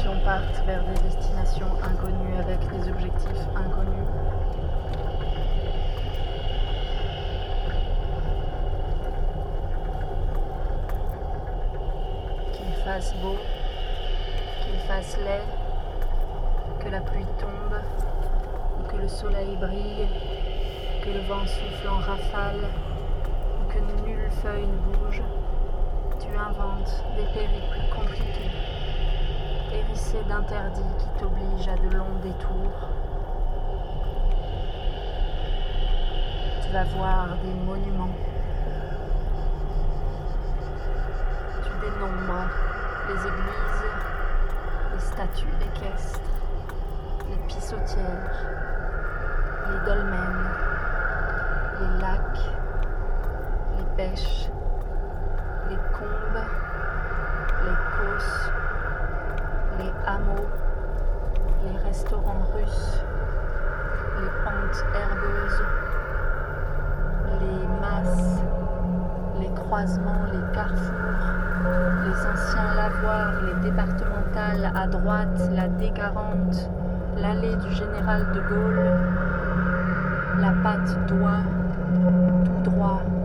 nations partent vers des destinations inconnues avec des objectifs inconnus. Qu'il fasse beau, qu'il fasse laid, que la pluie tombe, ou que le soleil brille, que le vent souffle en rafale, ou que nulle feuille ne bouge, tu inventes des périples compliqués, hérissés d'interdits qui t'obligent à de longs détours. Tu vas voir des monuments. Tu dénombres les églises, les statues équestres, les pissotières, les dolmens, les lacs, les pêches, les combes, les causses, les hameaux, les restaurants russes, les pentes herbeuses, les masses, les croisements, les carrefours, les anciens lavoirs, les départementales à droite, la D40, l'allée du général de Gaulle, la patte d'oie, tout droit,